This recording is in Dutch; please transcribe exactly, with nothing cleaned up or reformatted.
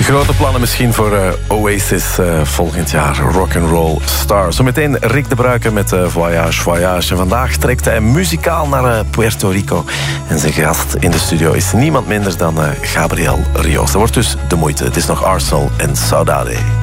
Grote plannen misschien voor uh, Oasis uh, volgend jaar. Rock'n'Roll Star. Zometeen Rick de Bruyker met uh, Voyage Voyage. En vandaag trekt hij muzikaal naar uh, Puerto Rico. En zijn gast in de studio is niemand minder dan uh, Gabriel Rios. Dat wordt dus de moeite. Het is nog Arsenal en Saudade.